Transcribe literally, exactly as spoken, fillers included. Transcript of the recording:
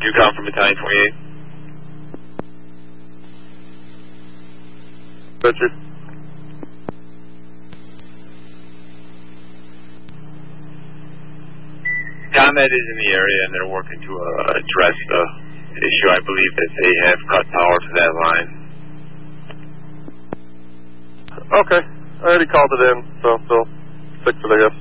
You come from Battalion twenty-eight? Richard. ComEd is in the area and they're working to uh, address the issue. I believe that they have cut power to that line. Okay. I already called it in, so they'll fix it, I guess.